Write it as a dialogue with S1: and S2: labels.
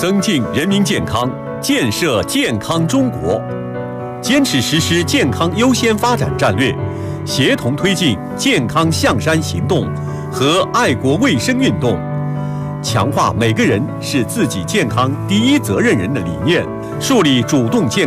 S1: 增进人民健康，建设健康中国，坚持实施健康优先发展战略，协同推进健康象山行动和爱国卫生运动，强化每个人是自己健康第一责任人的理念，树立主动健